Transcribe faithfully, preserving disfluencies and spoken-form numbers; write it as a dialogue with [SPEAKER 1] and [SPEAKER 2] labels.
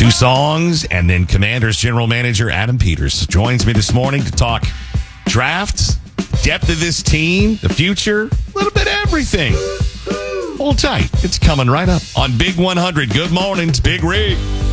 [SPEAKER 1] Two songs, and then Commanders general manager Adam Peters joins me this morning to talk drafts, depth of this team, the future, a little bit of everything. Hold tight. It's coming right up on Big one hundred. Good morning. It's Big Rig.